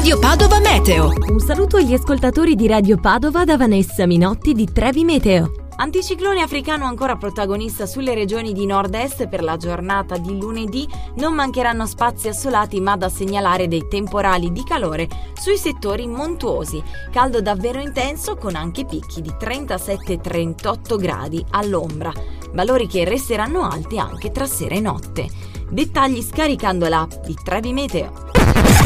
Radio Padova Meteo. Un saluto agli ascoltatori di Radio Padova da Vanessa Minotti di Trevi Meteo. Anticiclone africano ancora protagonista sulle regioni di nord-est per la giornata di lunedì. Non mancheranno spazi assolati, ma da segnalare dei temporali di calore sui settori montuosi. Caldo davvero intenso con anche picchi di 37-38 gradi all'ombra, valori che resteranno alti anche tra sera e notte. Dettagli scaricando l'app di Trevi Meteo.